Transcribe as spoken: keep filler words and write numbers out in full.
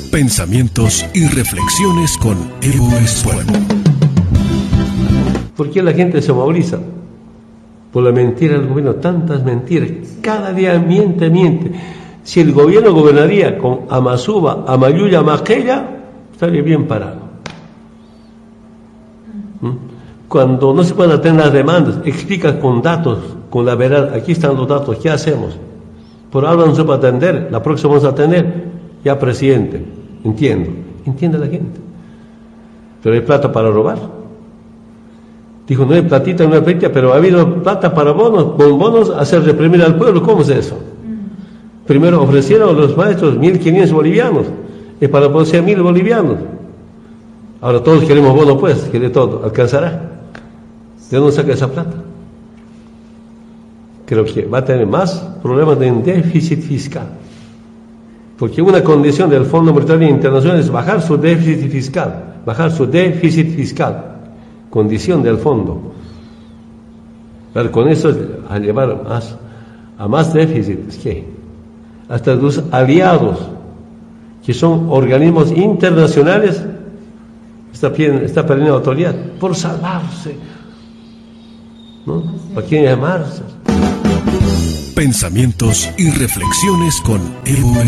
Pensamientos y reflexiones con Evo Espuelo. ¿Por qué la gente se moviliza? Por la mentira del gobierno, tantas mentiras. Cada día miente, miente. Si el gobierno gobernaría con Amasuba, Amayuya, Maquella, estaría bien parado. ¿Mm? Cuando no se pueden atender las demandas, explica con datos, con la verdad, aquí están los datos, ¿qué hacemos? Por ahora no se puede atender, la próxima vamos a atender, ya presidente, entiendo, entiende la gente. Pero hay plata para robar. Dijo, no hay platita, no hay platita, pero ha habido plata para bonos, con bonos hacer reprimir al pueblo, ¿cómo es eso? Primero ofrecieron a los maestros mil quinientos bolivianos, y para producir mil bolivianos. Ahora todos queremos bono, pues, quiere todo, ¿alcanzará? ¿De dónde saca esa plata? Creo que va a tener más problemas de déficit fiscal. Porque una condición del Fondo Monetario Internacional es bajar su déficit fiscal, bajar su déficit fiscal, condición del fondo. Pero con eso, a llevar más, a más déficit, es que hasta los aliados, que son organismos internacionales, está, está perdiendo autoridad por salvarse, ¿no? ¿Para quién llamarse? Pensamientos y reflexiones con Evo